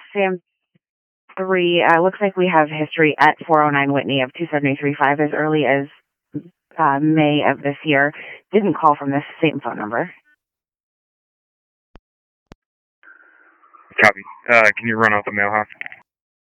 Sam 3, looks like we have history at 409 Whitney of 273.5 as early as May of this year. Didn't call from this same phone number. Copy. Can you run off the mailhouse?